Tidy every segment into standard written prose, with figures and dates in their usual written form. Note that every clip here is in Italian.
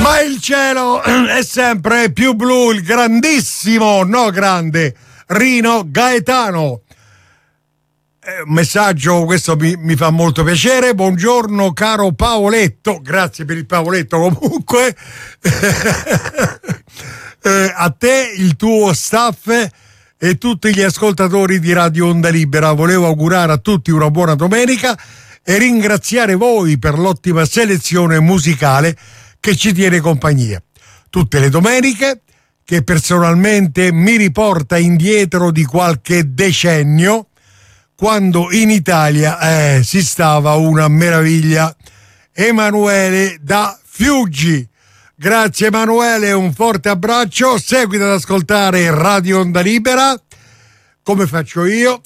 Ma il cielo è sempre più blu, il grandissimo, no grande, Rino Gaetano. Un messaggio, questo mi fa molto piacere. Buongiorno caro Paoletto, grazie per il Paoletto comunque. A te, il tuo staff e tutti gli ascoltatori di Radio Onda Libera. Volevo augurare a tutti una buona domenica e ringraziare voi per l'ottima selezione musicale che ci tiene compagnia tutte le domeniche, che personalmente mi riporta indietro di qualche decennio, quando in Italia si stava una meraviglia. Emanuele da Fiuggi. Grazie Emanuele, un forte abbraccio. Seguita ad ascoltare Radio Onda Libera come faccio io.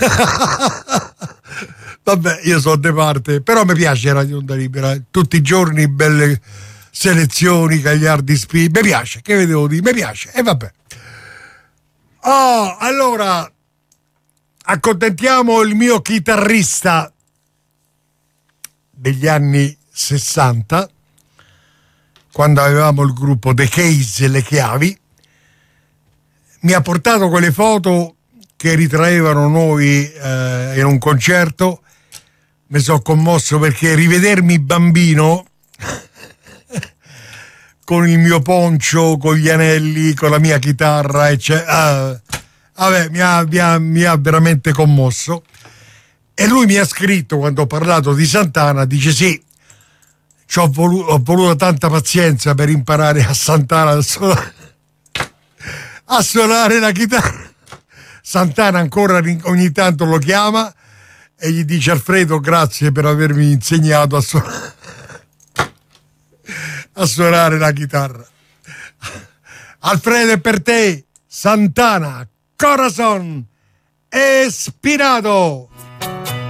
Vabbè, io sono de parte, però mi piace Radio Onda Libera, tutti i giorni belle selezioni, Gagliardi Speed, mi piace, che vedevo di, mi piace, e vabbè. Allora accontentiamo il mio chitarrista degli anni 60, quando avevamo il gruppo The Case e le Chiavi. Mi ha portato quelle foto che ritraevano noi in un concerto. Mi sono commosso perché rivedermi bambino con il mio poncio, con gli anelli, con la mia chitarra, eccetera. Vabbè, mi ha veramente commosso. E lui mi ha scritto, quando ho parlato di Santana, dice sì, ho voluto tanta pazienza per imparare a Santana a suonare la chitarra. Santana ancora ogni tanto lo chiama e gli dice: Alfredo, grazie per avermi insegnato a suonare la chitarra. Alfredo, è per te Santana, Corazon Espinado.